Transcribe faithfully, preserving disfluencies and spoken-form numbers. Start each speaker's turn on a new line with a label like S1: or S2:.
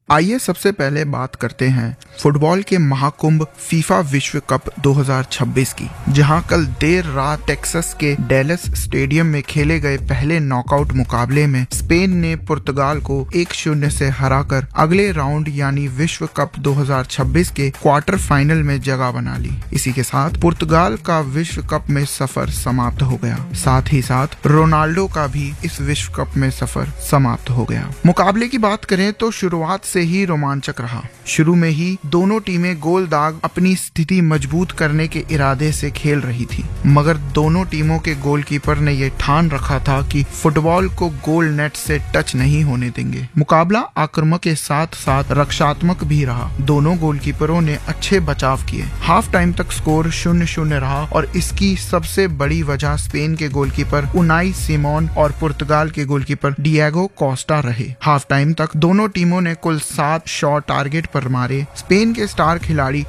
S1: आइए सबसे पहले बात करते हैं फुटबॉल के महाकुंभ फीफा विश्व कप दो हज़ार छब्बीस की, जहां कल देर रात टेक्सास के डेलस स्टेडियम में खेले गए पहले नॉकआउट मुकाबले में स्पेन ने पुर्तगाल को एक शून्य से हराकर अगले राउंड यानी विश्व कप दो हज़ार छब्बीस के क्वार्टर फाइनल में जगह बना ली। इसी के साथ पुर्तगाल का विश्व कप में सफर समाप्त हो गया। साथ ही साथ रोनाल्डो का भी इस विश्व कप में सफर समाप्त हो गया। मुकाबले की बात करें तो शुरुआत से ही रोमांचक रहा। शुरू में ही दोनों टीमें गोल दाग अपनी स्थिति मजबूत करने के इरादे से खेल रही थी, मगर दोनों टीमों के गोलकीपर ने यह ठान रखा था कि फुटबॉल को गोल नेट से टच नहीं होने देंगे। मुकाबला आक्रामक के साथ साथ रक्षात्मक भी रहा। दोनों गोलकीपरों ने अच्छे बचाव किए। हाफ टाइम तक स्कोर शून्य शून्य रहा और इसकी सबसे बड़ी वजह स्पेन के गोलकीपर उनाई सिमोन और पुर्तगाल के गोलकीपर डिएगो कोस्टा रहे। हाफ टाइम तक दोनों टीमों ने कुल सात शॉट टारगेट पर मारे। स्पेन के स्टार खिलाड़ी